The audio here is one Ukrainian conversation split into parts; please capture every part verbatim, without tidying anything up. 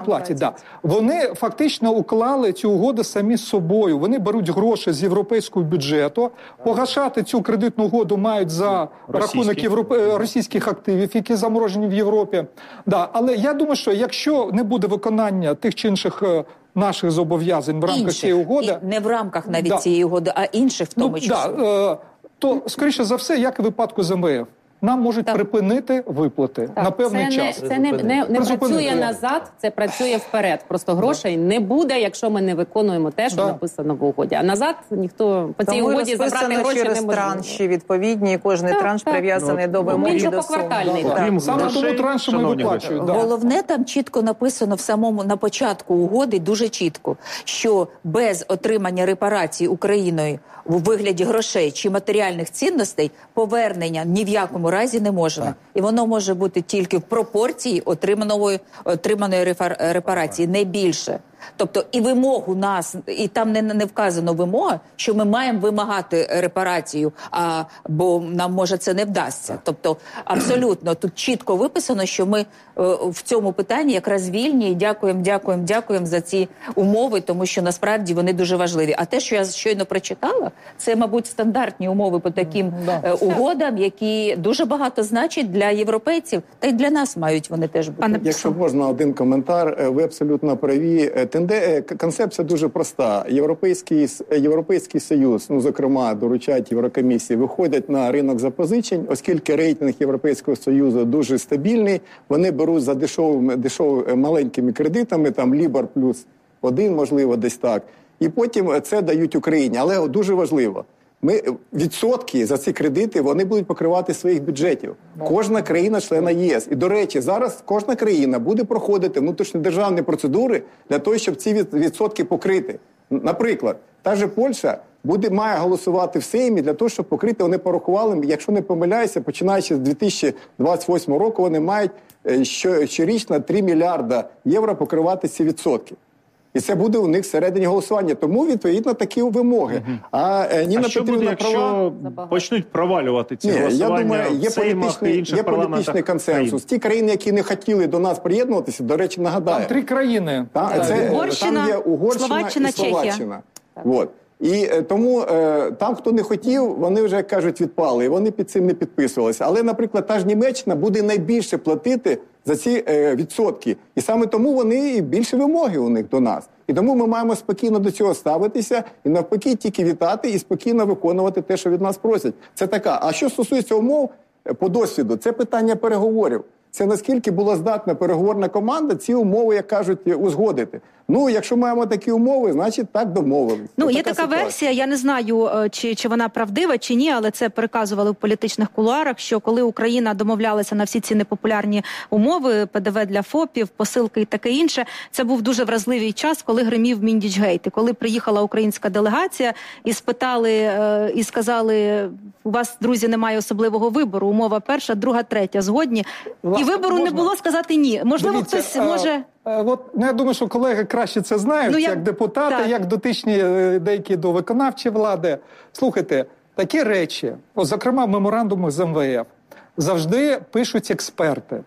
платять. Да. Вони фактично уклали цю угоду самі з собою. Вони беруть гроші з європейського бюджету, погашати цю кредитну угоду мають за Російські. рахунок європ... російських активів, які заморожені в Європі. Да. Але я думаю, що якщо не буде виконання тих чи інших наших зобов'язань в рамках інших. цієї угоди... І не в рамках навіть да. цієї угоди, а інших в тому ну, числі. Да, то, скоріше за все, як і в випадку з ем ве еф, нам можуть так. припинити виплати так. на певний це час. Не, це не, не, не працює назад, це працює вперед. Просто грошей так. не буде, якщо ми не виконуємо те, що так. написано в угоді. А назад ніхто по цій угоді забрати гроші через не може. транші відповідні, кожний так, транш так. прив'язаний ну, до вимоги більше до поквартальний. Да, да. Саме тому траншами виплачують. Да. Головне, там чітко написано в самому на початку угоди, дуже чітко, що без отримання репарацій Україною у вигляді грошей чи матеріальних цінностей повернення ні в якому разі не можна. Так. І воно може бути тільки в пропорції отриманої, отриманої репарації, не більше. Тобто і вимогу нас, і там не, не вказано вимога, що ми маємо вимагати репарацію, а, бо нам, може, це не вдасться. Тобто абсолютно тут чітко виписано, що ми е, в цьому питанні якраз вільні, і дякуємо, дякуємо, дякуємо за ці умови, тому що насправді вони дуже важливі. А те, що я щойно прочитала, це, мабуть, стандартні умови по таким е, угодам, які дуже багато значать для європейців, та й для нас мають вони теж бути. Пане, якщо можна один коментар, ви абсолютно праві. Тенде... Концепція дуже проста. Європейський, Європейський Союз, ну, зокрема, доручають Єврокомісії, виходять на ринок запозичень, оскільки рейтинг Європейського Союзу дуже стабільний, вони беруть за дешевими, дешевими маленькими кредитами, там Лібор плюс один, можливо, десь так, і потім це дають Україні. Але дуже важливо, ми відсотки за ці кредити вони будуть покривати своїх бюджетів. Кожна країна-члена ЄС. І, до речі, зараз кожна країна буде проходити внутрішньодержавні процедури для того, щоб ці відсотки покрити. Наприклад, та же Польща буде, має голосувати в Сеймі для того, щоб покрити, вони порахували, якщо не помиляюся, починаючи з дві тисячі двадцять восьмого року, вони мають що, щорічно три мільярда євро покривати ці відсотки. І це буде у них всередині голосування. Тому, відповідно, такі вимоги. Угу. А, е, Ніна а що Петрівна буде, якщо права... почнуть провалювати ці Ні, голосування я думаю, є в Сеймах політичний, і інших є політичний консенсус. країн? Ті країни, які не хотіли до нас приєднуватися, до речі, нагадаю. Там три країни. Та, це, Угорщина, там є Угорщина Словаччина, і Словаччина. Чехія. От. І е, тому е, там, хто не хотів, вони вже, як кажуть, відпали, і вони під цим не підписувалися. Але, наприклад, та ж Німеччина буде найбільше платити за ці е, відсотки. І саме тому вони і більше вимоги у них до нас. І тому ми маємо спокійно до цього ставитися і навпаки тільки вітати і спокійно виконувати те, що від нас просять. Це така. А що стосується умов по досвіду, це питання переговорів. Це наскільки була здатна переговорна команда ці умови, як кажуть, узгодити. Ну, якщо маємо такі умови, значить так домовились. Ну, Ось є така ситуація. версія, я не знаю, чи, чи вона правдива, чи ні, але це переказували в політичних кулуарах, що коли Україна домовлялася на всі ці непопулярні умови, ПДВ для ФОПів, посилки і таке інше, це був дуже вразливий час, коли гримів Міндічгейт. І коли приїхала українська делегація і спитали, і сказали, у вас, друзі, немає особливого вибору, умова перша, друга, третя, згодні. І вибору можна? Не було сказати ні. Можливо, Дивіться, хтось а... може... От, ну, я думаю, що колеги краще це знають, ну, як, як депутати, так. як дотичні деякі до виконавчої влади. Слухайте, такі речі, от, зокрема, в меморандумах з ем ве еф, завжди пишуть експерти,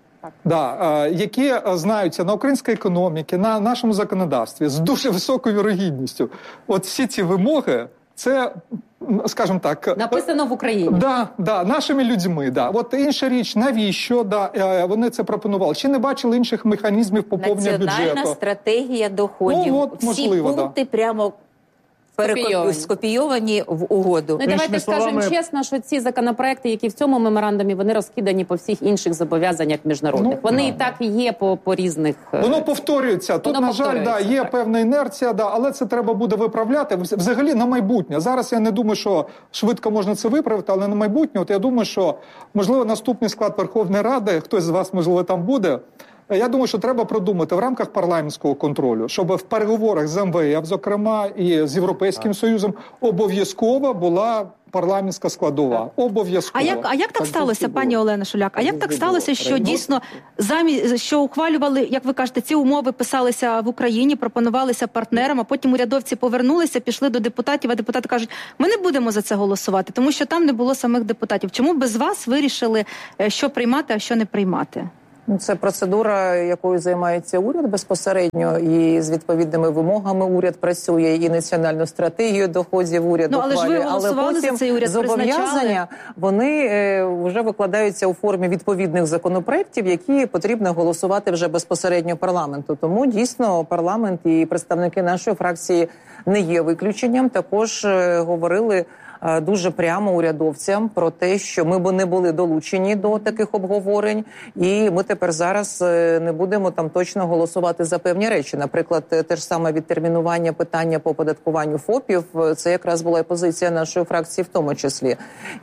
да, які знаються на українській економіці, на нашому законодавстві з дуже високою вірогідністю. От всі ці вимоги, це, скажімо так... Написано в Україні. Да, да, нашими людьми, да. От інша річ, навіщо, да, вони це пропонували? Чи не бачили інших механізмів поповнення бюджету? Національна стратегія доходів. Ну, от, можливо, всі пункти да. прямо скопійовані. скопійовані в угоду. Ну, давайте словами... скажемо чесно, що ці законопроекти, які в цьому меморандумі, вони розкидані по всіх інших зобов'язаннях міжнародних. Ну, вони да. і так і є по, по різних... Воно повторюється. Тут, Воно на жаль, да, є так. певна інерція, да, але це треба буде виправляти. Взагалі на майбутнє. Зараз я не думаю, що швидко можна це виправити, але на майбутнє, от я думаю, що, можливо, наступний склад Верховної Ради, хтось з вас, можливо, там буде, я думаю, що треба продумати в рамках парламентського контролю, щоб в переговорах з ем ве еф, зокрема, і з Європейським Союзом обов'язково була парламентська складова. Обов'язково. А як, а як так, так сталося, пані Олена Шуляк? А як так сталося, що дійсно замість, що ухвалювали, як ви кажете, ці умови писалися в Україні, пропонувалися партнерам, а потім урядовці повернулися, пішли до депутатів, а депутати кажуть, ми не будемо за це голосувати, тому що там не було самих депутатів. Чому без вас вирішили, що приймати, а що не приймати? Це процедура, якою займається уряд безпосередньо, і з відповідними вимогами уряд працює, і національну стратегію доходів уряд ну, але ухвалює. ж ви але потім за цей уряд зобов'язання, вони е, вже викладаються у формі відповідних законопроєктів, які потрібно голосувати вже безпосередньо парламенту. Тому дійсно парламент і представники нашої фракції не є виключенням. Також е, говорили дуже прямо урядовцям про те, що ми б не були долучені до таких обговорень, і ми тепер зараз не будемо там точно голосувати за певні речі. Наприклад, те ж саме відтермінування питання по оподаткуванню ФОПів, це якраз була і позиція нашої фракції в тому числі.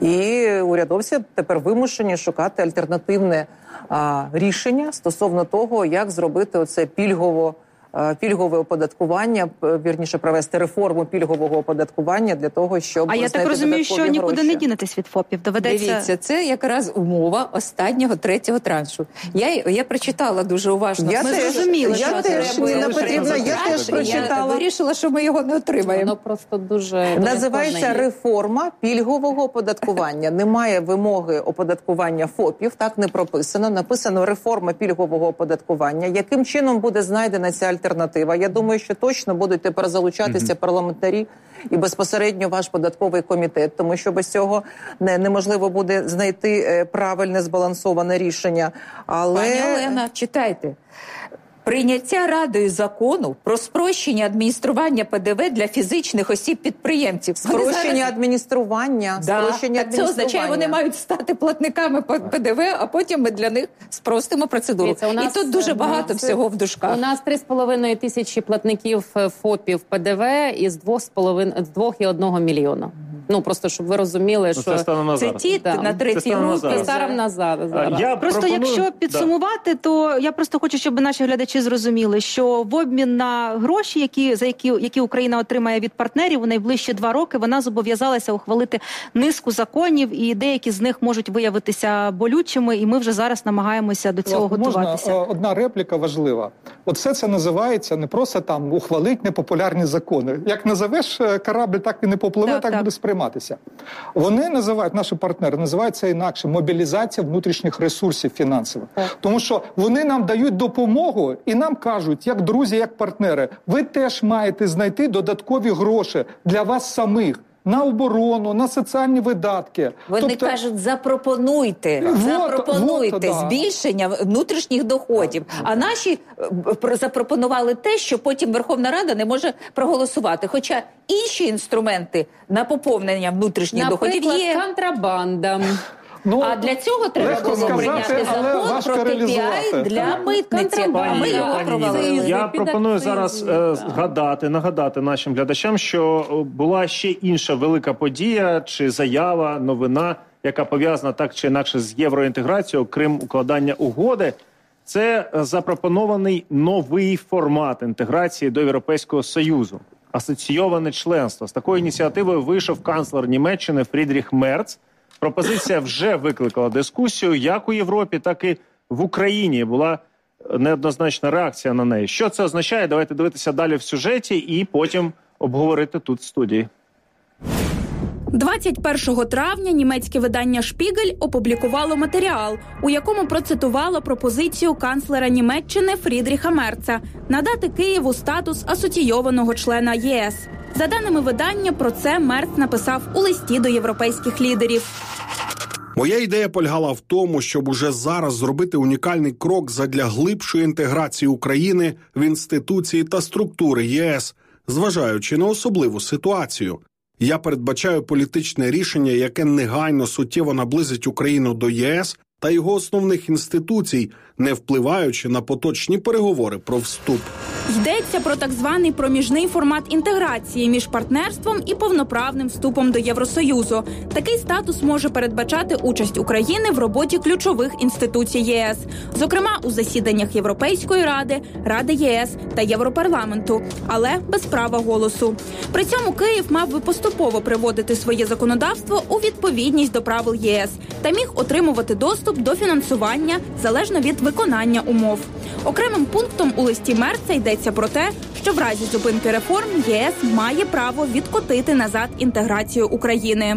І урядовці тепер вимушені шукати альтернативне а, рішення стосовно того, як зробити оце пільгово пільгове оподаткування, вірніше провести реформу пільгового оподаткування для того, щоб а я так розумію, що гроші. Нікуди не дінетесь від ФОПів. Доведеться. Дивіться, це якраз умова останнього третього траншу. Я я прочитала дуже уважно. Я ми теж зрозуміли, я що теж Ніна Петрівна, я теж прочитала. Я вирішила, що ми його не отримаємо. Воно просто дуже називається реформа пільгового оподаткування. Немає вимоги оподаткування ФОПів, так не прописано. Написано реформа пільгового оподаткування. Яким чином буде знайдена ця альтернатива? Я думаю, що точно будуть тепер залучатися mm-hmm. парламентарі і безпосередньо ваш податковий комітет, тому що без цього не, неможливо буде знайти правильне збалансоване рішення. Але... Пані Олена, читайте. Прийняття Радою закону про спрощення адміністрування ПДВ для фізичних осіб-підприємців. Спрощення зараз... адміністрування. Да. Спрощення так це означає, вони мають стати платниками ПДВ, а потім ми для них спростимо процедуру. Дивіться, у нас, і тут дуже багато нас, всього в дужках. У нас три з половиною тисячі платників ФОПів ПДВ із двох з половиною, двох і одного мільйона. Ну, просто, щоб ви розуміли, що... Це станом на Це ті да. на третій групі. Це станом на зараз. Я просто пропоную... якщо підсумувати, да. то я просто хочу, щоб наші глядачі зрозуміли, що в обмін на гроші, які, за які, які Україна отримає від партнерів у найближчі два роки, вона зобов'язалася ухвалити низку законів, і деякі з них можуть виявитися болючими, і ми вже зараз намагаємося до цього Можна, готуватися. Одна репліка важлива. От все це називається не просто там ухвалити непопулярні закони. Як назовеш корабль, так і не попливе, так, так, так буде сприйматися. Вони називають, наші партнери називають це інакше, мобілізація внутрішніх ресурсів фінансових. Так. Тому що вони нам дають допомогу і нам кажуть, як друзі, як партнери, ви теж маєте знайти додаткові гроші для вас самих. На оборону, на соціальні видатки. Вони тобто... кажуть, запропонуйте, вот, запропонуйте вот, да. збільшення внутрішніх доходів. А наші запропонували те, що потім Верховна Рада не може проголосувати. Хоча інші інструменти на поповнення внутрішніх Наприклад, доходів є. контрабанда. Ну, а для цього треба було сказати, прийняти закон про Ті Пі Ай для митниці. Пані, ми його пані, провалили. Я пропоную зараз е, згадати, нагадати нашим глядачам, що була ще інша велика подія чи заява, новина, яка пов'язана так чи інакше з євроінтеграцією, крім укладання угоди. Це запропонований новий формат інтеграції до Європейського Союзу. Асоційоване членство. З такою ініціативою вийшов канцлер Німеччини Фрідріх Мерц. Пропозиція вже викликала дискусію як у Європі, так і в Україні. Була неоднозначна реакція на неї. Що це означає? Давайте дивитися далі в сюжеті і потім обговорити тут в студії. двадцять першого травня німецьке видання «Шпігель» опублікувало матеріал, у якому процитувало пропозицію канцлера Німеччини Фрідріха Мерца надати Києву статус асоційованого члена ЄС. За даними видання, про це Мерц написав у листі до європейських лідерів. Моя ідея полягала в тому, щоб уже зараз зробити унікальний крок задля глибшої інтеграції України в інституції та структури ЄС, зважаючи на особливу ситуацію. Я передбачаю політичне рішення, яке негайно суттєво наблизить Україну до ЄС та його основних інституцій, не впливаючи на поточні переговори про вступ. Йдеться про так званий проміжний формат інтеграції між партнерством і повноправним вступом до Євросоюзу. Такий статус може передбачати участь України в роботі ключових інституцій ЄС, зокрема у засіданнях Європейської Ради, Ради ЄС та Європарламенту, але без права голосу. При цьому Київ мав би поступово приводити своє законодавство у відповідність до правил ЄС та міг отримувати доступ до фінансування залежно від виконання умов. Окремим пунктом у листі Мерца йдеться про те, що в разі зупинки реформ ЄС має право відкотити назад інтеграцію України.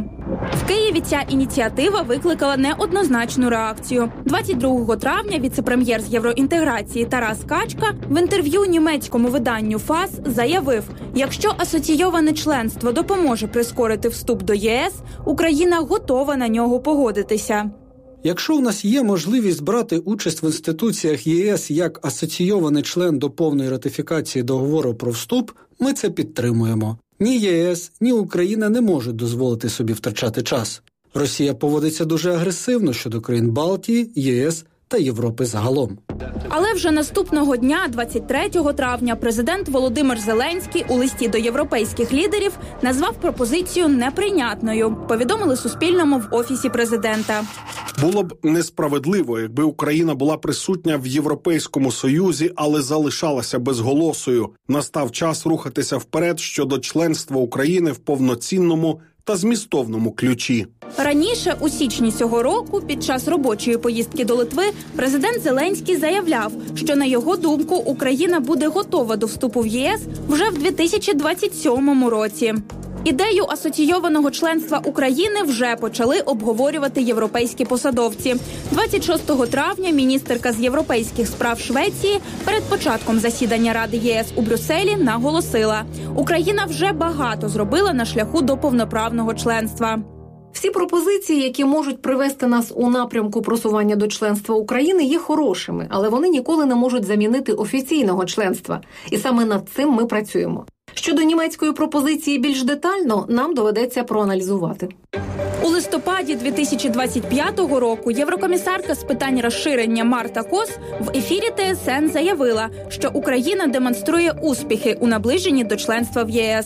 В Києві ця ініціатива викликала неоднозначну реакцію. двадцять другого травня віце-прем'єр з євроінтеграції Тарас Качка в інтерв'ю німецькому виданню ФАС заявив, якщо асоційоване членство допоможе прискорити вступ до ЄС, Україна готова на нього погодитися. Якщо у нас є можливість брати участь в інституціях ЄС як асоційований член до повної ратифікації договору про вступ, ми це підтримуємо. Ні ЄС, ні Україна не можуть дозволити собі втрачати час. Росія поводиться дуже агресивно щодо країн Балтії, ЄС та Європи загалом. Але вже наступного дня, двадцять третього травня, президент Володимир Зеленський у листі до європейських лідерів назвав пропозицію неприйнятною, повідомили Суспільному в Офісі президента. Було б несправедливо, якби Україна була присутня в Європейському Союзі, але залишалася безголосою. Настав час рухатися вперед щодо членства України в повноцінному та змістовному ключі. Раніше, у січні цього року, під час робочої поїздки до Литви, президент Зеленський заявляв, що, на його думку, Україна буде готова до вступу в ЄС вже в дві тисячі двадцять сьомому році. Ідею асоційованого членства України вже почали обговорювати європейські посадовці. двадцять шостого травня міністерка з європейських справ Швеції перед початком засідання Ради ЄС у Брюсселі наголосила, Україна вже багато зробила на шляху до повноправного членства. Всі пропозиції, які можуть привести нас у напрямку просування до членства України, є хорошими, але вони ніколи не можуть замінити офіційного членства. І саме над цим ми працюємо. Щодо німецької пропозиції більш детально, нам доведеться проаналізувати. У листопаді дві тисячі двадцять п'ятого року єврокомісарка з питань розширення Марта Кос в ефірі Т С Н заявила, що Україна демонструє успіхи у наближенні до членства в ЄС.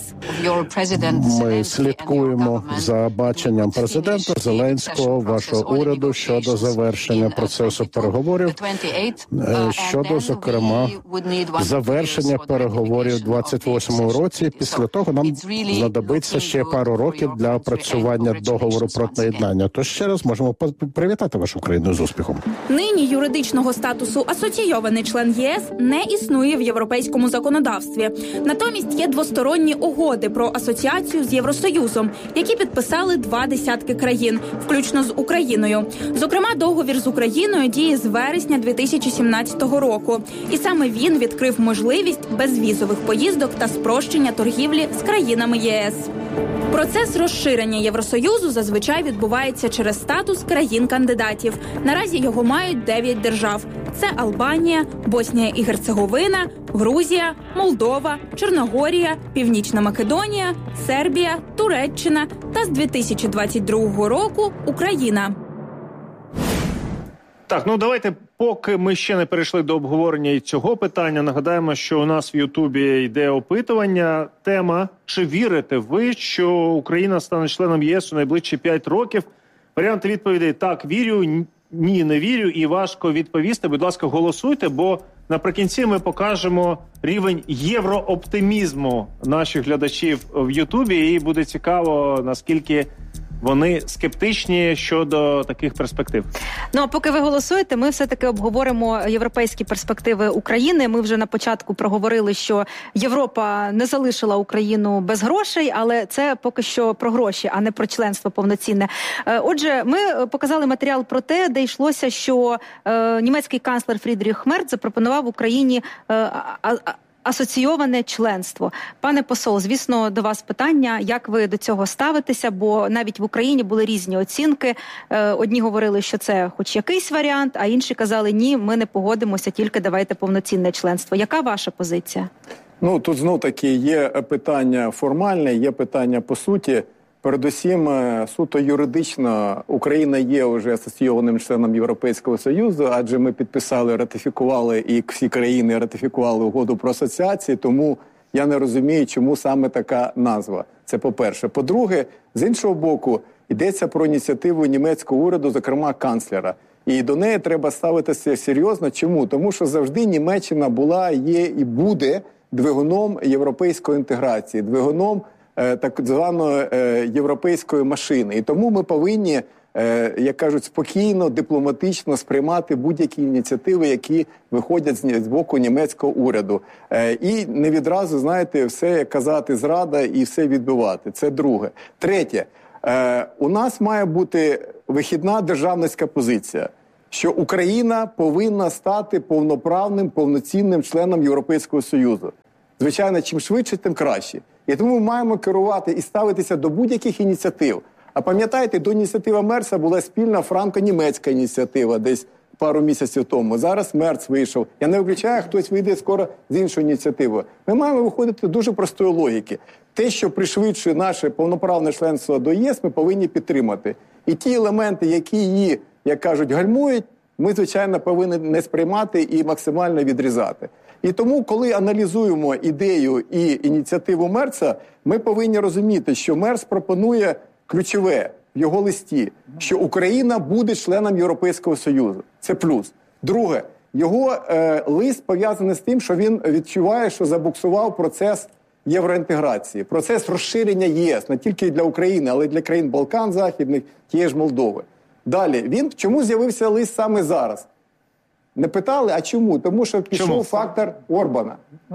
Ми слідкуємо за баченням президента Зеленського, вашого уряду щодо завершення процесу переговорів, щодо, зокрема, завершення переговорів у двадцять восьмому році. Після того нам знадобиться ще пару років для опрацювання договору про приєднання. Тож ще раз можемо привітати вашу країну з успіхом. Нині юридичного статусу асоційований член ЄС не існує в європейському законодавстві. Натомість є двосторонні угоди про асоціацію з Євросоюзом, які підписали два десятки країн, включно з Україною. Зокрема, договір з Україною діє з вересня дві тисячі сімнадцятого року. І саме він відкрив можливість безвізових поїздок та спрощення торгівлі з країнами ЄС. Процес розширення Євросоюзу зазвичай відбувається через статус країн-кандидатів. Наразі його мають дев'ять держав. Це Албанія, Боснія і Герцеговина, Грузія, Молдова, Чорногорія, Північна Македонія, Сербія, Туреччина та з дві тисячі двадцять другого року Україна. Так, ну давайте, поки ми ще не перейшли до обговорення і цього питання, нагадаємо, що у нас в Ютубі йде опитування. Тема «Чи вірите ви, що Україна стане членом ЄС у найближчі п'ять років?» Варіанти відповідей «Так, вірю», «Ні, не вірю» і важко відповісти. Будь ласка, голосуйте, бо наприкінці ми покажемо рівень єврооптимізму наших глядачів в Ютубі, і буде цікаво, наскільки вони скептичні щодо таких перспектив. Ну, а поки ви голосуєте, ми все-таки обговоримо європейські перспективи України. Ми вже на початку проговорили, що Європа не залишила Україну без грошей, але це поки що про гроші, а не про членство повноцінне. Отже, ми показали матеріал про те, де йшлося, що е, німецький канцлер Фрідріх Мерц запропонував Україні е, а, а, асоційоване членство. Пане посол, звісно, до вас питання, як ви до цього ставитеся, бо навіть в Україні були різні оцінки. Одні говорили, що це хоч якийсь варіант, а інші казали, ні, ми не погодимося, тільки давайте повноцінне членство. Яка ваша позиція? Ну, тут знов-таки є питання формальне, є питання по суті. Передусім, суто юридично, Україна є вже асоційованим членом Європейського Союзу, адже ми підписали, ратифікували, і всі країни ратифікували угоду про асоціацію, тому я не розумію, чому саме така назва. Це по-перше. По-друге, з іншого боку, йдеться про ініціативу німецького уряду, зокрема канцлера. І до неї треба ставитися серйозно. Чому? Тому що завжди Німеччина була, є і буде двигуном європейської інтеграції, двигуном так званої європейської машини. І тому ми повинні, як кажуть, спокійно, дипломатично сприймати будь-які ініціативи, які виходять з боку німецького уряду. І не відразу, знаєте, все казати зрада і все відбивати. Це друге. Третє. Е, у нас має бути вихідна державницька позиція, що Україна повинна стати повноправним, повноцінним членом Європейського Союзу. Звичайно, чим швидше, тим краще. І тому ми маємо керувати і ставитися до будь-яких ініціатив. А пам'ятаєте, до ініціативи Мерца була спільна франко-німецька ініціатива десь пару місяців тому. Зараз Мерц вийшов. Я не виключаю, хтось вийде скоро з іншою ініціативою. Ми маємо виходити з дуже простої логіки. Те, що пришвидшує наше повноправне членство до ЄС, ми повинні підтримати. І ті елементи, які її, як кажуть, гальмують, ми, звичайно, повинні не сприймати і максимально відрізати. І тому, коли аналізуємо ідею і ініціативу Мерца, ми повинні розуміти, що Мерц пропонує ключове в його листі, що Україна буде членом Європейського Союзу. Це плюс. Друге, його е, лист пов'язаний з тим, що він відчуває, що забуксував процес євроінтеграції, процес розширення ЄС не тільки для України, але й для країн Балкан Західних, тієї ж Молдови. Далі, він чому з'явився лист саме зараз? Не питали, а чому? Тому що пішов чому? фактор Орбана.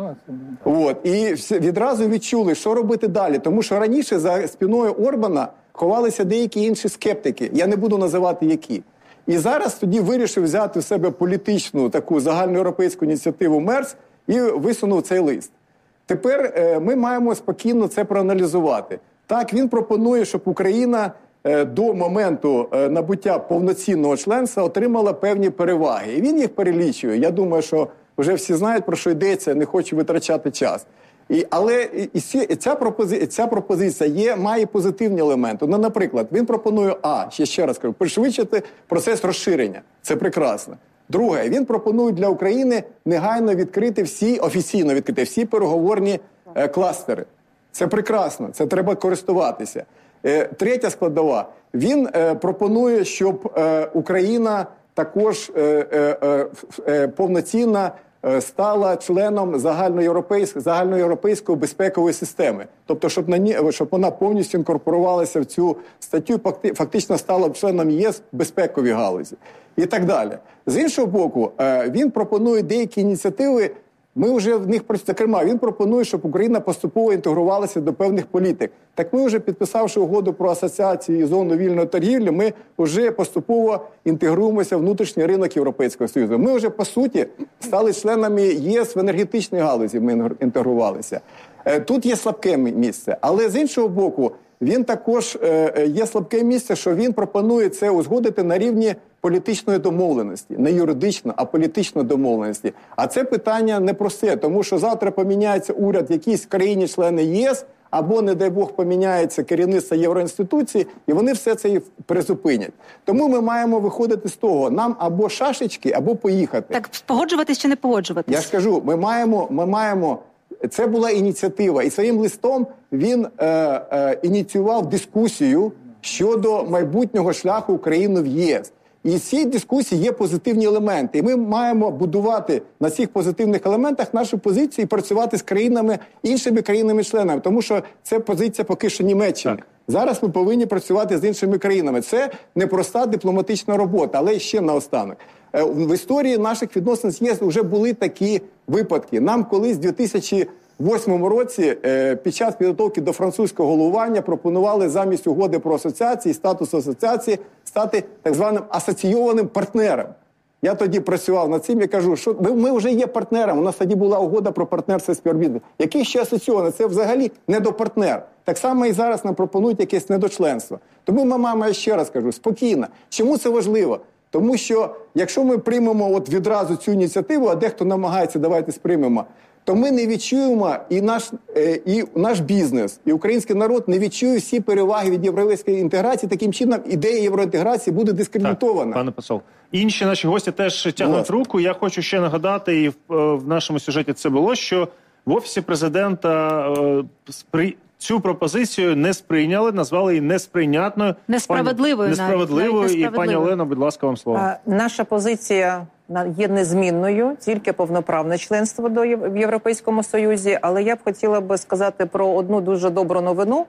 От. І відразу відчули, що робити далі. Тому що раніше за спиною Орбана ховалися деякі інші скептики. Я не буду називати які. І зараз тоді вирішив взяти в себе політичну таку загальноєвропейську ініціативу Мерц і висунув цей лист. Тепер е, ми маємо спокійно це проаналізувати. Так, він пропонує, щоб Україна е, до моменту е, набуття повноцінного членства отримала певні переваги. І він їх перелічує. Я думаю, що вже всі знають, про що йдеться, не хочу витрачати час. І, але і, і ця, пропози, ця пропозиція є, має позитивні елементи. Ну, наприклад, він пропонує, а, ще, ще раз кажу, пришвидшити процес розширення. Це прекрасно. Друге, він пропонує для України негайно відкрити всі, офіційно відкрити всі переговорні е, кластери. Це прекрасно, це треба користуватися. Е, третя складова, він е, пропонує, щоб е, Україна також е, е, е, повноцінно е, стала членом загальноєвропейської, загальноєвропейської безпекової системи. Тобто, щоб, на ні, щоб вона повністю інкорпорувалася в цю статтю, фактично стала членом ЄС в безпековій галузі. І так далі. З іншого боку, він пропонує деякі ініціативи, ми вже в них, зокрема, він пропонує, щоб Україна поступово інтегрувалася до певних політик. Так ми вже, підписавши угоду про асоціацію і зону вільної торгівлі, ми вже поступово інтегруємося в внутрішній ринок Європейського Союзу. Ми вже, по суті, стали членами ЄС в енергетичній галузі, ми інтегрувалися. Тут є слабке місце, але з іншого боку, він також є слабке місце, що він пропонує це узгодити на рівні політичної домовленості. Не юридично, а політичної домовленості. А це питання непросте, тому що завтра поміняється уряд в якійсь країні-члени ЄС, або, не дай Бог, поміняється керівництво євроінституції, і вони все це призупинять. Тому ми маємо виходити з того, нам або шашечки, або поїхати. Так, погоджуватись чи не погоджуватись? Я ж кажу, ми маємо, ми маємо... Це була ініціатива, і своїм листом він е, е, ініціював дискусію щодо майбутнього шляху України в ЄС. І з цієї дискусії є позитивні елементи. І ми маємо будувати на цих позитивних елементах нашу позицію і працювати з країнами, іншими країнами-членами. Тому що це позиція поки що Німеччини. Так. Зараз ми повинні працювати з іншими країнами. Це непроста дипломатична робота, але ще наостанок. В історії наших відносин з ЄС вже були такі випадки. Нам колись в дві тисячі восьмому році під час підготовки до французького головування пропонували замість угоди про асоціації, статус асоціації, стати так званим асоційованим партнером. Я тоді працював над цим, я кажу, що ми, ми вже є партнером, у нас тоді була угода про партнерство і співробітництво. Який ще асоційований? Це взагалі недопартнер. Так само і зараз нам пропонують якесь недочленство. Тому ми маємо, я ще раз кажу, спокійно. Чому це важливо? Тому що, якщо ми приймемо от відразу цю ініціативу, а дехто намагається, давайте сприймемо, то ми не відчуємо, і наш, е, і наш бізнес, і український народ не відчує всі переваги від європейської інтеграції. Таким чином, ідея євроінтеграції буде дискредитована. Так, пане посол. Інші наші гості теж тягнуть руку. Я хочу ще нагадати, і в, в нашому сюжеті це було, що в Офісі президента е, спри... цю пропозицію не сприйняли, назвали її несприйнятною. Несправедливою. Пані... Несправедливою. Навіть. І, пані Олено, будь ласка, вам слово. А, наша позиція є незмінною, тільки повноправне членство до в Європейському Союзі. Але я б хотіла би сказати про одну дуже добру новину.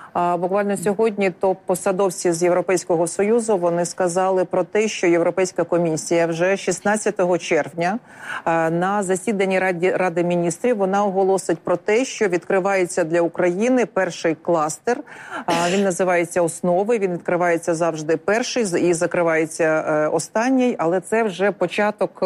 А буквально сьогодні топ-посадовці з Європейського Союзу, вони сказали про те, що Європейська комісія вже шістнадцятого червня на засіданні Ради, Ради міністрів вона оголосить про те, що відкривається для України перший кластер. Він називається «Основи», він відкривається завжди перший і закривається останній, але це вже початок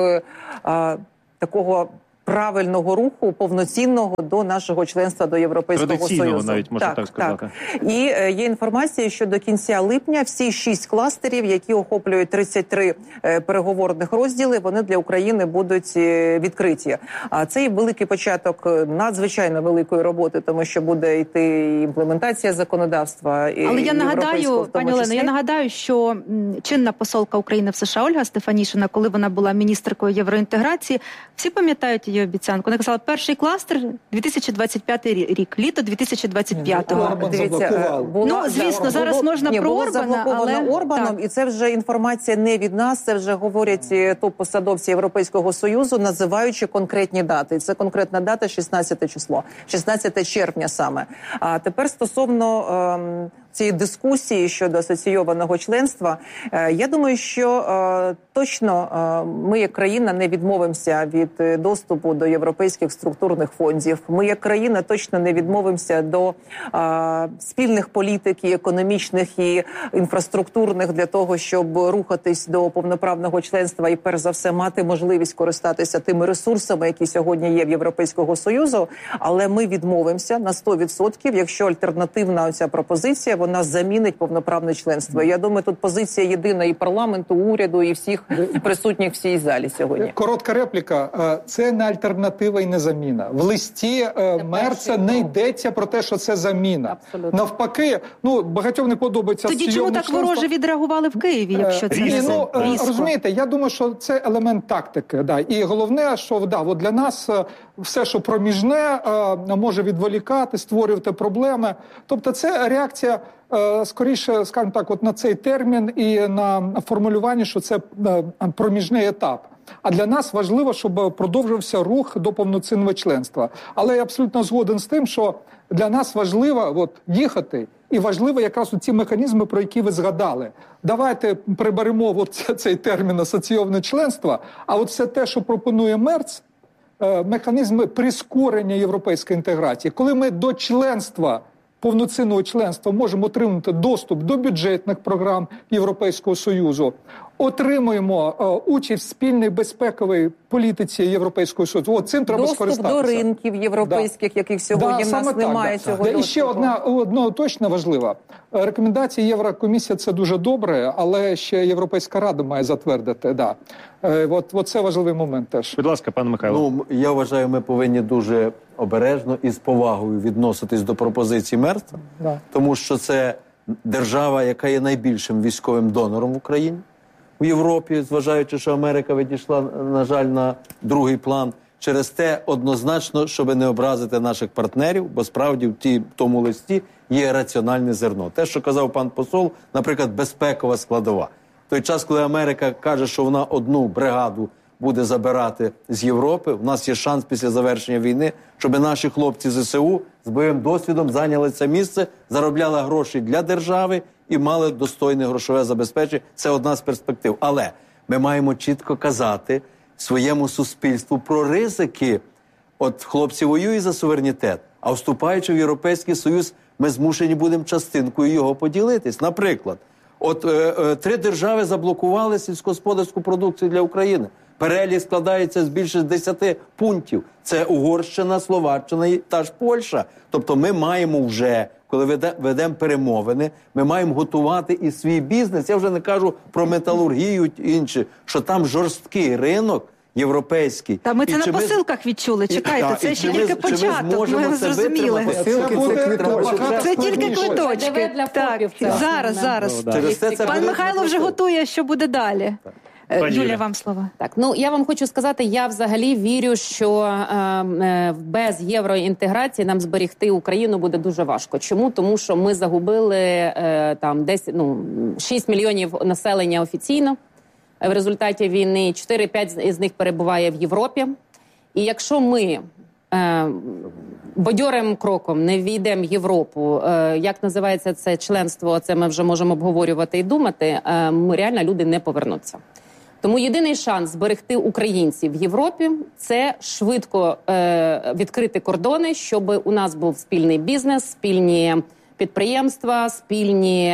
такого правильного руху, повноцінного до нашого членства до Європейського Союзу. Навіть можна так, так сказати. Так. І е, є інформація, що до кінця липня всі шість кластерів, які охоплюють тридцять три е, переговорних розділи, вони для України будуть е, відкриті. А це і великий початок надзвичайно великої роботи, тому що буде йти і імплементація законодавства. І Але я нагадаю, пані Олено, я нагадаю, що м, чинна посолка України в США Ольга Стефанішина, коли вона була міністеркою євроінтеграції, всі пам'ятають її обіцянку. Вона казала, перший кластер дві тисячі двадцять п'ятий рік, літо дві тисячі двадцять п'ятого. Дивіться, було, ну, звісно, зараз було, можна ні, про було Орбана, але... Орбаном, так. І це вже інформація не від нас, це вже говорять топ-посадовці Європейського Союзу, називаючи конкретні дати. І це конкретна дата шістнадцяте число, шістнадцяте червня саме. А тепер стосовно ем, цієї дискусії щодо асоційованого членства, е, я думаю, що е, точно е, ми як країна не відмовимося від доступу до європейських структурних фондів. Ми як країна точно не відмовимося до е, спільних політик і економічних і інфраструктурних для того, щоб рухатись до повноправного членства і перш за все мати можливість користатися тими ресурсами, які сьогодні є в Європейського Союзу. Але ми відмовимося на сто відсотків, якщо альтернативна оця пропозиція вона замінить повноправне членство. Я думаю, тут позиція єдина і парламенту, уряду, і всіх присутніх в цій залі сьогодні. Коротка репліка. Це не альтернатива і не заміна. В листі Мерца не йдеться про те, що це заміна. Абсолютно. Навпаки, ну, багатьом не подобається тоді чому так членство. Вороже відреагували в Києві, якщо це і, ну, різко? Розумієте, я думаю, що це елемент тактики. Да. І головне, що да, от для нас все, що проміжне, може відволікати, створювати проблеми. Тобто це реакція скоріше, скажімо так, от на цей термін і на формулювання, що це проміжний етап. А для нас важливо, щоб продовжився рух до повноцінного членства. Але я абсолютно згоден з тим, що для нас важливо от, їхати, і важливо якраз ці механізми, про які ви згадали. Давайте приберемо от цей термін асоційоване членство, а от все те, що пропонує Мерц, механізми прискорення європейської інтеграції. Коли ми до членства, повноцінного членства можемо отримати доступ до бюджетних програм Європейського Союзу, отримуємо е, участь в спільній безпековій політиці Європейського Союзу. От цим треба доступ скористатися. Доступ до ринків європейських, да. яких сьогодні да, в нас так, немає да. цього. Да. І ще одна, одна точно важлива. Рекомендації Єврокомісії – це дуже добре, але ще Європейська Рада має затвердити. Да. Е, от, от це важливий момент теж. Будь ласка, пане Михайло. Ну, я вважаю, ми повинні дуже обережно і з повагою відноситись до пропозиції Мерца, да. тому що це держава, яка є найбільшим військовим донором в Україні. У Європі, зважаючи, що Америка відійшла, на жаль, на другий план. Через те однозначно, щоб не образити наших партнерів, бо справді в, ті, в тому листі є раціональне зерно. Те, що казав пан посол, наприклад, безпекова складова. В той час, коли Америка каже, що вона одну бригаду буде забирати з Європи, у нас є шанс після завершення війни, щоб наші хлопці зе се у з бойовим досвідом зайняли це місце, заробляли гроші для держави і мали достойне грошове забезпечення. Це одна з перспектив. Але ми маємо чітко казати своєму суспільству про ризики. От хлопці воюють за суверенітет, а вступаючи в Європейський Союз, ми змушені будемо частинкою його поділитись. Наприклад, от е, е, три держави заблокували сільськогосподарську продукцію для України. Перелік складається з більше десяти пунктів. Це Угорщина, Словаччина і та ж Польща. Тобто ми маємо вже, коли ведемо перемовини, ми маємо готувати і свій бізнес. Я вже не кажу про металургію і інше, що там жорсткий ринок європейський. Та ми це і на посилках ми... відчули. Чекайте, і, це та, ще тільки ми, початок. Ми, ми зрозуміли. Посилки, це, це, це тільки квиточки. Так, зараз, зараз. Пан Михайло вже готує, що буде далі. Пані Юля, вам слово. Так, ну я вам хочу сказати, я взагалі вірю, що е, без євроінтеграції нам зберегти Україну буде дуже важко. Чому? Тому що ми загубили е, там десь ну шість мільйонів населення офіційно в результаті війни. чотири-п'ять з них перебуває в Європі. І якщо ми е, бадьорим кроком не ввійдемо в Європу, е, як називається це членство, це ми вже можемо обговорювати і думати, е, ми, реально люди не повернуться. Тому єдиний шанс зберегти українців в Європі – це швидко е, відкрити кордони, щоб у нас був спільний бізнес, спільні підприємства, спільні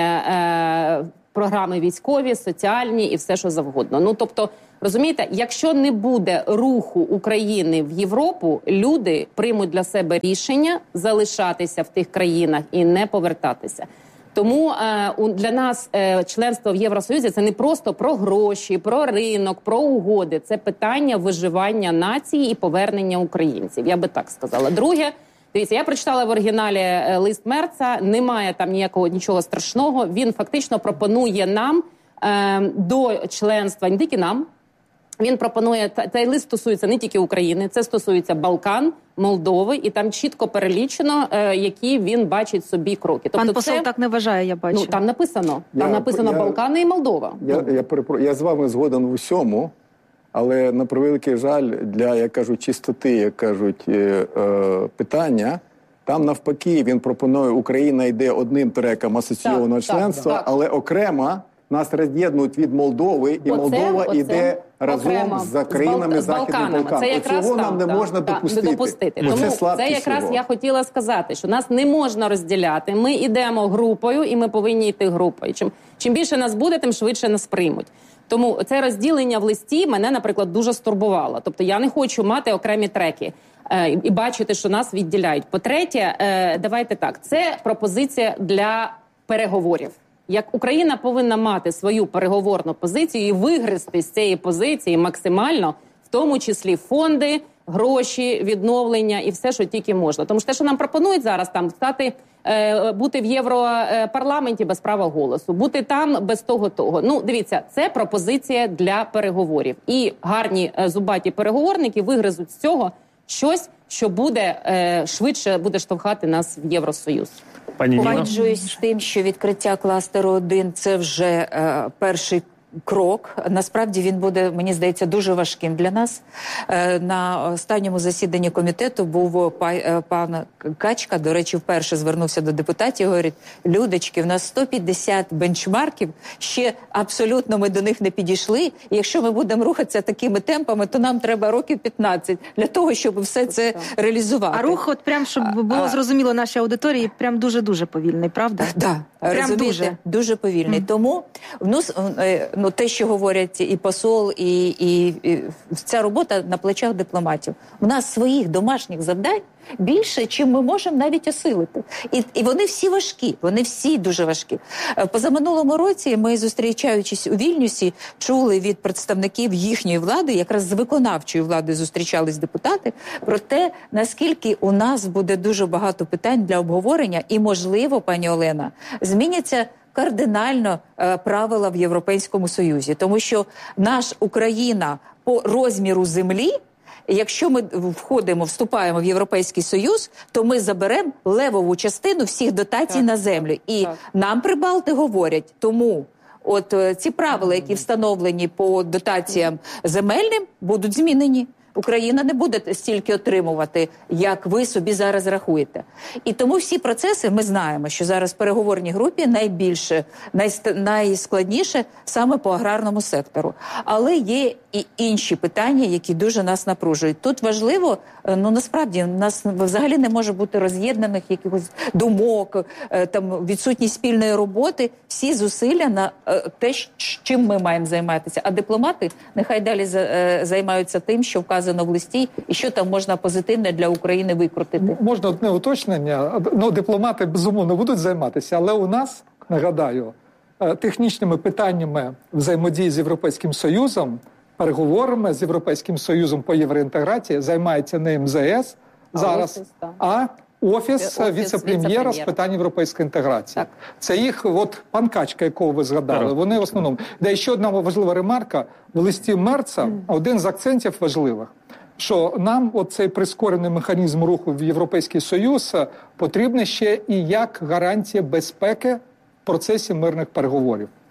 е, програми військові, соціальні і все, що завгодно. Ну, тобто, розумієте, якщо не буде руху України в Європу, люди приймуть для себе рішення залишатися в тих країнах і не повертатися. Тому е, для нас е, членство в Євросоюзі – це не просто про гроші, про ринок, про угоди. Це питання виживання нації і повернення українців. Я би так сказала. Друге, дивіться, я прочитала в оригіналі е, лист Мерца. Немає там ніякого нічого страшного. Він фактично пропонує нам е, до членства, не тільки нам. Він пропонує, цей лист стосується не тільки України, це стосується Балкан, Молдови, і там чітко перелічено, е, які він бачить собі кроки. Тобто Пан посол це, так не вважає, я бачу. Ну, там написано, я, там написано я, Балкани і Молдова. Я, я, я, я з вами згоден в усьому, але на превеликий жаль, для, як кажуть, чистоти, як кажуть, е, е, питання, там навпаки він пропонує, Україна йде одним треком асоційованого так, членства, так, так. але окремо нас роз'єднують від Молдови, і Оце, Молдова оце, йде разом окремо, з країнами з Західних Балкан. Це якраз Цього там, нам не так, можна так, допустити. Не допустити. Бо Тому це, це якраз всього. я хотіла сказати, що нас не можна розділяти. Ми йдемо групою, і ми повинні йти групою. Чим, чим більше нас буде, тим швидше нас приймуть. Тому це розділення в листі мене, наприклад, дуже стурбувало. Тобто я не хочу мати окремі треки е, і бачити, що нас відділяють. По-третє, е, давайте так, це пропозиція для переговорів. Як Україна повинна мати свою переговорну позицію і вигризти з цієї позиції максимально, в тому числі фонди, гроші, відновлення і все, що тільки можна. Тому що те, що нам пропонують зараз, там стати, е, бути в Європарламенті без права голосу, бути там без того-того. Ну, дивіться, це пропозиція для переговорів. І гарні е, зубаті переговорники вигризуть з цього щось, що буде е, швидше буде штовхати нас в Євросоюз. Погоджуюсь з тим, що відкриття кластеру один – це вже е, перший крок. Насправді він буде, мені здається, дуже важким для нас. Е, на останньому засіданні комітету був па, е, пан Качка, до речі, вперше звернувся до депутатів і говорить: людочки, в нас сто п'ятдесят бенчмарків, ще абсолютно ми до них не підійшли. І якщо ми будемо рухатися такими темпами, то нам треба років п'ятнадцять для того, щоб все це реалізувати. А рух, от прям, щоб було а, зрозуміло нашій аудиторії, прям дуже-дуже повільний, правда? Так, да, прям розумієте, дуже. дуже повільний. Mm. Тому ну, ну, те, що говорять і посол, і, і, і ця робота на плечах дипломатів. У нас своїх домашніх завдань більше, чим ми можемо навіть осилити. І, і вони всі важкі, вони всі дуже важкі. Позаминулому році ми, зустрічаючись у Вільнюсі, чули від представників їхньої влади, якраз з виконавчої влади зустрічались депутати, про те, наскільки у нас буде дуже багато питань для обговорення і, можливо, пані Олена, зміняться кардинально е, правила в Європейському Союзі. Тому що наш Україна по розміру землі, якщо ми входимо, вступаємо в Європейський Союз, то ми заберемо левову частину всіх дотацій так, на землю. І так. нам Прибалти говорять, тому от е, ці правила, які встановлені по дотаціям земельним, будуть змінені. Україна не буде стільки отримувати, як ви собі зараз рахуєте. І тому всі процеси, ми знаємо, що зараз в переговорній групі найбільше, найст... найскладніше саме по аграрному сектору. Але є і інші питання, які дуже нас напружують. Тут важливо, ну насправді, у нас взагалі не може бути роз'єднаних якихось думок, там відсутність спільної роботи, всі зусилля на те, чим ми маємо займатися. А дипломати нехай далі займаються тим, що вказано в листі, і що там можна позитивне для України викрутити. Можна одне уточнення. Ну, дипломати, безумовно, будуть займатися, але у нас, нагадаю, технічними питаннями взаємодії з Європейським Союзом, переговорами з Європейським Союзом по євроінтеграції займається не ем зе ес а зараз, офіс, а Офіс, Офіс віце-прем'єра з питань європейської інтеграції. Так. Це їх, от пан Качка, якого ви згадали, так. вони в основному. Де ще одна важлива ремарка, в листі Мерца, mm. один з акцентів важливих, що нам оцей прискорений механізм руху в Європейський Союз потрібен ще і як гарантія безпеки в процесі мирних переговорів.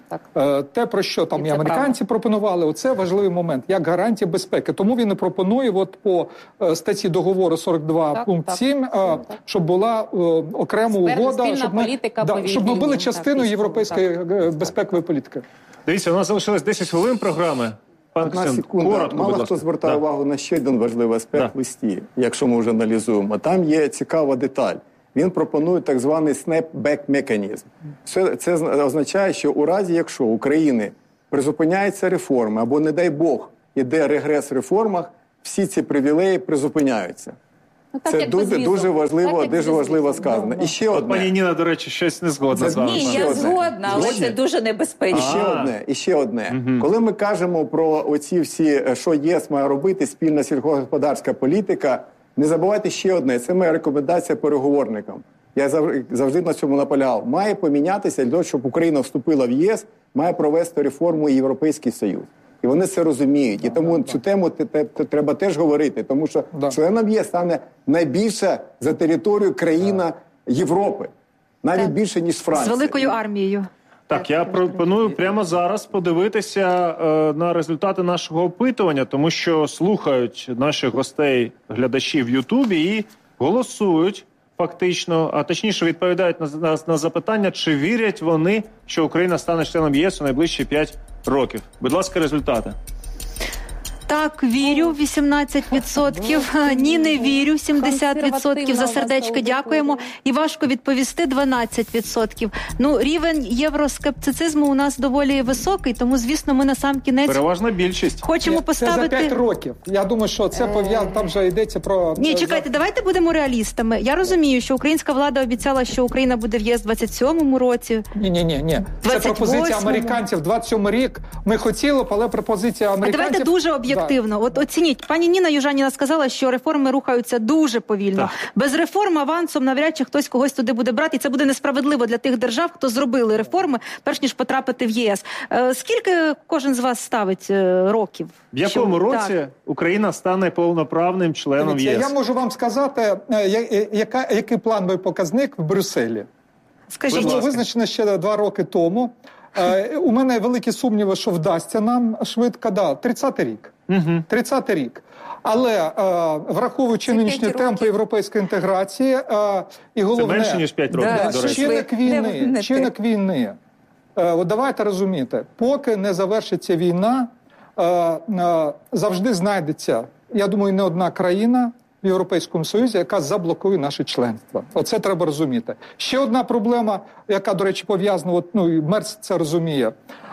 так. Те, про що там і, і американці правда. пропонували, оце важливий момент, як гарантія безпеки. Тому він і пропонує от по статті договору сорок два так, пункт так, сім, так. щоб була окрема угода, щоб ми, да, щоб ми були частиною європейської так. безпекової політики. Дивіться, у нас залишилось десять хвилин програми. Пан Одна секунда. коротко, Мало хто звертає да. увагу на ще один важливий аспект да. в листі, якщо ми вже аналізуємо. Там є цікава деталь. Він пропонує так званий snap-back механізм. Це, це означає, що у разі, якщо у України призупиняються реформи, або, не дай Бог, іде регрес в реформах, всі ці привілеї призупиняються. Ну, так, це дуже, дуже важливо, так, дуже важливо сказано. І ще одне. От пані Ніна, до речі, щось не згодна з вами. Ні, я згодна, але це дуже небезпечно. І ще одне, і ще одне. Угу. Коли ми кажемо про оці всі, що ЄС має робити, спільна сільськогосподарська політика, не забувайте ще одне, це моя рекомендація переговорникам. Я завжди на цьому наполягав. Має помінятися, для того, щоб Україна вступила в ЄС, має провести реформу Європейський Союз. І вони це розуміють. І тому цю тему треба теж говорити, тому що членом ЄС стане найбільша за територію країна Європи. Навіть так. більше, ніж Франція. З великою армією. Так, я пропоную прямо зараз подивитися е, на результати нашого опитування, тому що слухають наших гостей, глядачів в Ютубі і голосують фактично, а точніше відповідають на, на, на запитання, чи вірять вони, що Україна стане членом ЄС у найближчі п'ять років. Будь ласка, результати. Так, вірю, вісімнадцять відсотків. Ні, не вірю, сімдесят відсотків. За сердечко дякуємо. І важко відповісти, дванадцять відсотків. Ну, рівень євроскептицизму у нас доволі високий, тому, звісно, ми насамкінець... Переважна більшість. Хочемо поставити... Це за п'ять років. Я думаю, що це пов'язано, там вже йдеться про... Ні, чекайте, давайте будемо реалістами. Я розумію, що українська влада обіцяла, що Україна буде в ЄС в двадцять сьомому році. Ні, ні, ні, ні. Це пропозиція американців. двадцять сьомий рік ми хотіли, але пропозиція американців... А давайте дуже об'єктивно. Активно. От оцініть, пані Ніна Южаніна сказала, що реформи рухаються дуже повільно. Так. Без реформ авансом навряд чи хтось когось туди буде брати, і це буде несправедливо для тих держав, хто зробили реформи, перш ніж потрапити в ЄС. Е, скільки кожен з вас ставить е, років? В якому що... році так. Україна стане повноправним членом Дивіться, ЄС? Я можу вам сказати, яка, який плановий показник в Брюсселі. Скажіть, було визначено ще два роки тому. Е, у мене великі сумніви, що вдасться нам швидко. Да, тридцятий рік. Угу. тридцятий рік. Але е, враховуючи нинішні темпи європейської інтеграції, е, і головне... Це менше, ніж п'ять років, да, до речі. Чинник війни, чинник війни. Е, от давайте розуміти, поки не завершиться війна, е, е, завжди знайдеться, я думаю, не одна країна в Європейському Союзі, яка заблокує наше членство. Оце треба розуміти. Ще одна проблема, яка, до речі, пов'язана, от, ну, і Мерц це розуміє.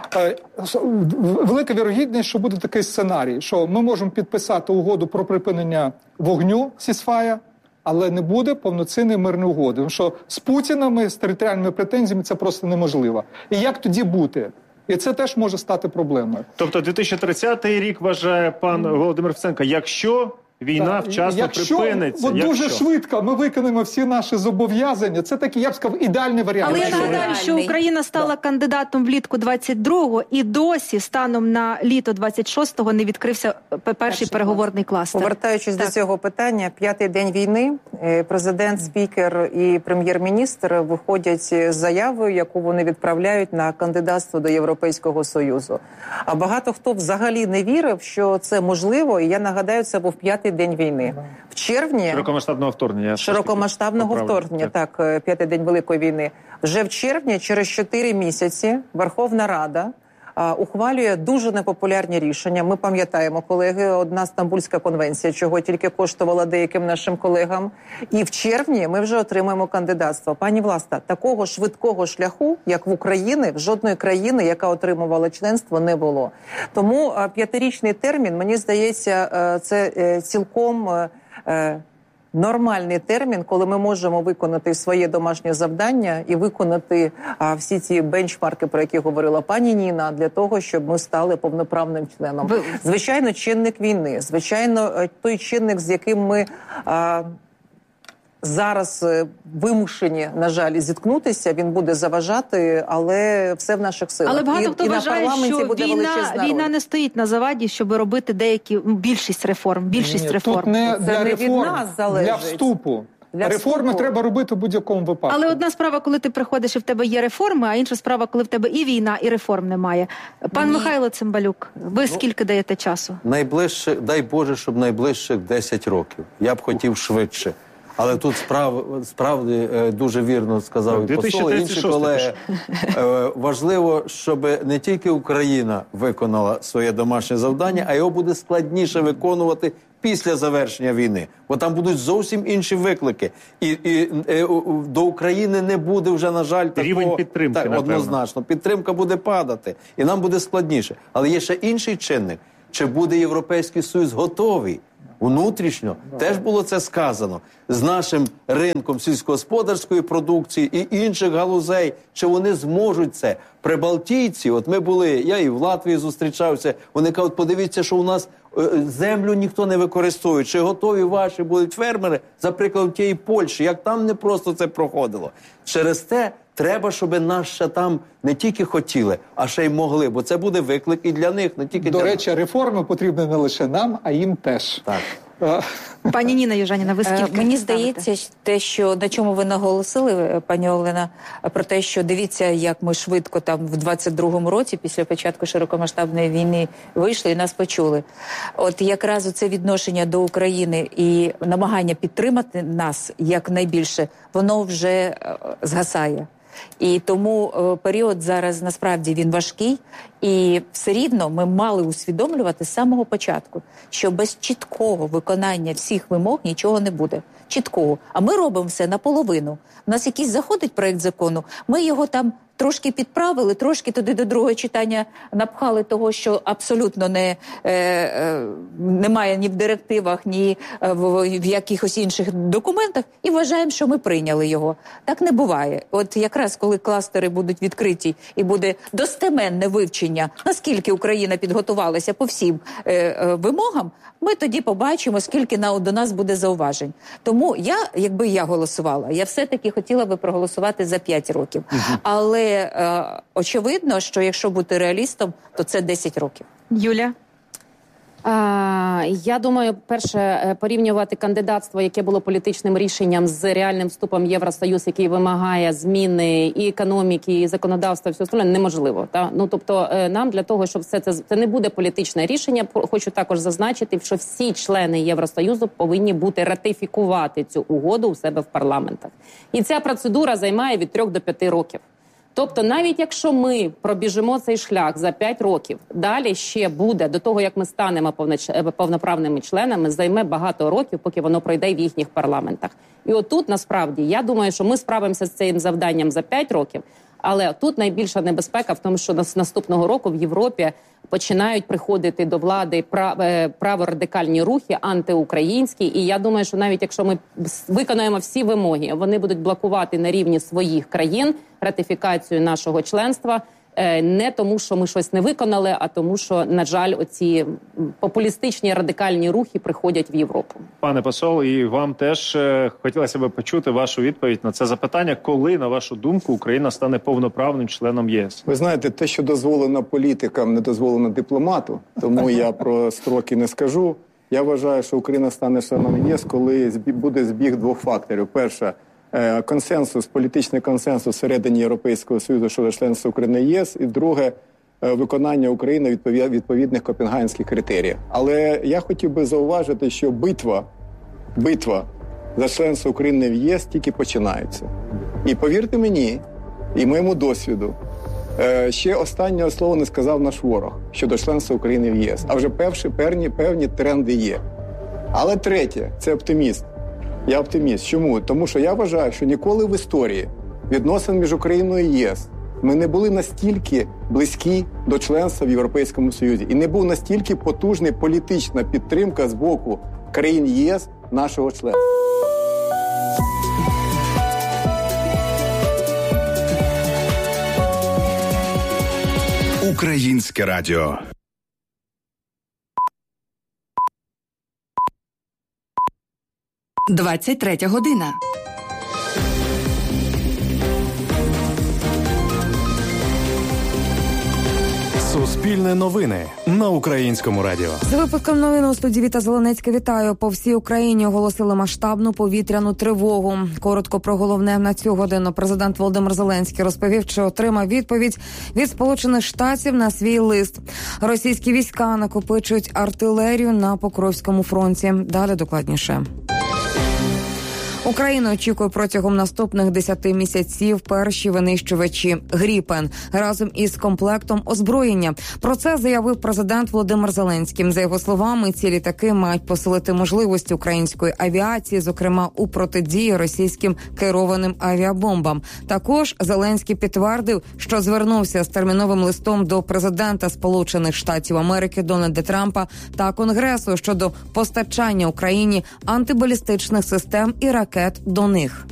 Велика вірогідність, що буде такий сценарій, що ми можемо підписати угоду про припинення вогню сісфая, але не буде повноцінної мирної угоди. Тому що з Путінами, з територіальними претензіями це просто неможливо. І як тоді бути? І це теж може стати проблемою. Тобто дві тисячі тридцятий рік, вважає пан Володимир Фесенко, якщо... Війна так. вчасно якщо, припиниться. От дуже швидко ми виконаємо всі наші зобов'язання. Це такий, я б сказав, ідеальний варіант. Але я нагадаю, що Україна стала да. кандидатом влітку двадцять другого і досі станом на літо двадцять шостого не відкрився перший Перший переговорний кластер. Повертаючись так. до цього питання, п'ятий день війни, президент, спікер і прем'єр-міністр виходять з заявою, яку вони відправляють на кандидатство до Європейського Союзу. А багато хто взагалі не вірив, що це можливо, і я нагадаю, це був п'ятий день війни. В червні... Широкомасштабного вторгнення. Широкомасштабного вторгнення, так. так, п'ятий день Великої війни. Вже в червні, через чотири місяці, Верховна Рада а, ухвалює дуже непопулярні рішення. Ми пам'ятаємо, колеги, одна Стамбульська конвенція, чого тільки коштувала деяким нашим колегам. І в червні ми вже отримаємо кандидатство. Пані Власта, такого швидкого шляху, як в Україні, в жодної країни, яка отримувала членство, не було. Тому а, п'ятирічний термін, мені здається, а, це а, цілком... А, нормальний термін, коли ми можемо виконати своє домашнє завдання і виконати а, всі ці бенчмарки, про які говорила пані Ніна, для того, щоб ми стали повноправним членом. Ви... Звичайно, чинник війни, звичайно, той чинник, з яким ми а, зараз вимушені, на жаль, зіткнутися, він буде заважати, але все в наших силах. Але багато і, хто і вважає, що війна, війна не стоїть на заваді, щоб робити деякі, більшість реформ, більшість Ні, реформ. Тут не Це для не реформ, від нас залежить. Для вступу. для реформи вступу... треба робити в будь-якому випадку. Але одна справа, коли ти приходиш і в тебе є реформи, а інша справа, коли в тебе і війна, і реформ немає. Пан Ні. Михайло Цимбалюк, ви ну, скільки даєте часу? Найближче, дай Боже, щоб найближчих десять років. Я б хотів швидше. Але тут справ, справді дуже вірно сказав і посол, і інші колеги. Важливо, щоб не тільки Україна виконала своє домашнє завдання, а його буде складніше виконувати після завершення війни. Бо там будуть зовсім інші виклики. І, і, і до України не буде вже, на жаль, такого... Рівень підтримки, так, однозначно. Підтримка буде падати. І нам буде складніше. Але є ще інший чинник. Чи буде Європейський Союз готовий? Внутрішньо теж було це сказано. З нашим ринком сільськогосподарської продукції і інших галузей. Чи вони зможуть це? Прибалтійці, от ми були, я і в Латвії зустрічався, вони кажуть, подивіться, що у нас е, землю ніхто не використовує. Чи готові ваші будуть фермери, за прикладом тієї Польщі, як там не просто це проходило. Через те треба, щоб нас ще там не тільки хотіли, а ще й могли, бо це буде виклик і для них, не тільки До для речі, нас. Реформи потрібні не лише нам, а їм теж. Так. Пані Ніна Южаніна, ви скільки? Мені здається, те, що на чому ви наголосили, пані Олена, про те, що дивіться, як ми швидко там в двадцять другому році, після початку широкомасштабної війни, вийшли і нас почули. От якраз це відношення до України і намагання підтримати нас якнайбільше, воно вже згасає. І тому е, період зараз насправді він важкий, і все рівно ми мали усвідомлювати з самого початку, що без чіткого виконання всіх вимог нічого не буде. Чіткого. А ми робимо все наполовину. У нас якийсь заходить проект закону, ми його там трошки підправили, трошки туди до другого читання напхали того, що абсолютно не, е, е, немає ні в директивах, ні в, в якихось інших документах, і вважаємо, що ми прийняли його. Так не буває. От якраз коли кластери будуть відкриті і буде достеменне вивчення, наскільки Україна підготувалася по всім е, е, вимогам, ми тоді побачимо, скільки на, до нас буде зауважень. Тому я, якби я голосувала, я все-таки хотіла би проголосувати за п'ять років. Угу. Але е, очевидно, що якщо бути реалістом, то це десять років. Юля? А, я думаю, перше, порівнювати кандидатство, яке було політичним рішенням, з реальним вступом в Євросоюз, який вимагає зміни і економіки, і законодавства, і все остальне, неможливо. Та? Ну, тобто, нам для того, щоб все це... Це не буде політичне рішення. Хочу також зазначити, що всі члени Євросоюзу повинні бути ратифікувати цю угоду у себе в парламентах. І ця процедура займає від трьох до п'яти років. Тобто, навіть якщо ми пробіжимо цей шлях за п'ять років, далі ще буде, до того, як ми станемо повноправними членами, займе багато років, поки воно пройде в їхніх парламентах. І отут, насправді, я думаю, що ми справимося з цим завданням за п'ять років, але тут найбільша небезпека в тому, що з наступного року в Європі починають приходити до влади праворадикальні рухи, антиукраїнські. І я думаю, що навіть якщо ми виконаємо всі вимоги, вони будуть блокувати на рівні своїх країн ратифікацію нашого членства. Не тому, що ми щось не виконали, а тому, що, на жаль, оці популістичні радикальні рухи приходять в Європу. Пане посол, і вам теж е, хотілося б почути вашу відповідь на це запитання. Коли, на вашу думку, Україна стане повноправним членом ЄС? Ви знаєте, те, що дозволено політикам, не дозволено дипломату, тому я про строки не скажу. Я вважаю, що Україна стане членом ЄС, коли буде збіг двох факторів. Перше, консенсус, політичний консенсус всередині Європейського Союзу щодо членства України в ЄС, і друге, виконання України відповідних копенгагенських критеріїв. Але я хотів би зауважити, що битва, битва за членство України в ЄС тільки починається. І повірте мені, і моєму досвіду, ще останнього слова не сказав наш ворог щодо членства України в ЄС. А вже певні, певні, певні тренди є. Але третє, це оптиміст. Я оптиміст. Чому? Тому що я вважаю, що ніколи в історії відносин між Україною і ЄС ми не були настільки близькі до членства в Європейському Союзі. І не був настільки потужна політична підтримка з боку країн ЄС нашого членства. Українське радіо. двадцять третя година. Суспільне. Суспільне новини на Українському радіо. З випуском новин у студії Віта Зеленецька вітаю. По всій Україні оголосили масштабну повітряну тривогу. Коротко про головне на цю годину. Президент Володимир Зеленський розповів, що отримав відповідь від Сполучених Штатів на свій лист. Російські війська накопичують артилерію на Покровському фронті. Далі докладніше. Україна очікує протягом наступних десяти місяців перші винищувачі «Гріпен» разом із комплектом озброєння. Про це заявив президент Володимир Зеленський. За його словами, ці літаки мають посилити можливості української авіації, зокрема у протидії російським керованим авіабомбам. Також Зеленський підтвердив, що звернувся з терміновим листом до президента Сполучених Штатів Америки Дональда Трампа та Конгресу щодо постачання Україні антибалістичних систем і ракет до них.